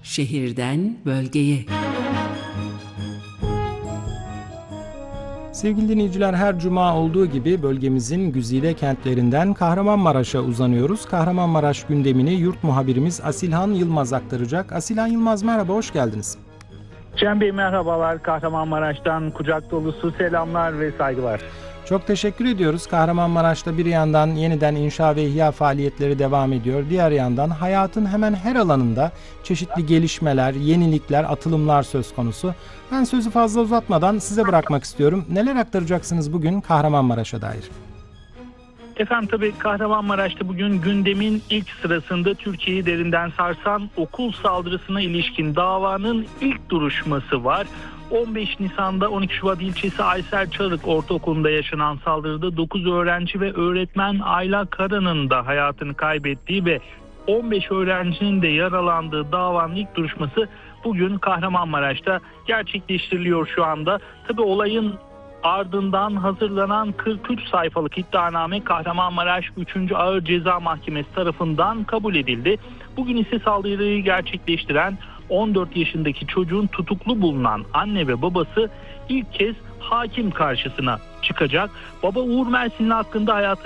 Şehirden bölgeye. Sevgili dinleyiciler, her cuma olduğu gibi bölgemizin güzide kentlerinden Kahramanmaraş'a uzanıyoruz. Kahramanmaraş gündemini yurt muhabirimiz Asilhan Yılmaz aktaracak. Asilhan Yılmaz, merhaba, hoş geldiniz. Cem Bey merhabalar, Kahramanmaraş'tan kucak dolusu selamlar ve saygılar. Çok teşekkür ediyoruz. Kahramanmaraş'ta bir yandan yeniden inşa ve ihya faaliyetleri devam ediyor. Diğer yandan hayatın hemen her alanında çeşitli gelişmeler, yenilikler, atılımlar söz konusu. Ben sözü fazla uzatmadan size bırakmak istiyorum. Neler aktaracaksınız bugün Kahramanmaraş'a dair? Efendim tabii Kahramanmaraş'ta bugün gündemin ilk sırasında Türkiye'yi derinden sarsan okul saldırısına ilişkin davanın ilk duruşması var. 15 Nisan'da 12 Şubat ilçesi Aysel Çarık Ortaokulu'nda yaşanan saldırıda 9 öğrenci ve öğretmen Ayla Kara'nın da hayatını kaybettiği ve 15 öğrencinin de yaralandığı davanın ilk duruşması bugün Kahramanmaraş'ta gerçekleştiriliyor şu anda. Tabii olayın ardından hazırlanan 43 sayfalık iddianame Kahramanmaraş 3. Ağır Ceza Mahkemesi tarafından kabul edildi. Bugün ise saldırıyı gerçekleştiren 14 yaşındaki çocuğun tutuklu bulunan anne ve babası ilk kez hakim karşısına çıkacak. Baba Uğur Mersinli hakkında hayatını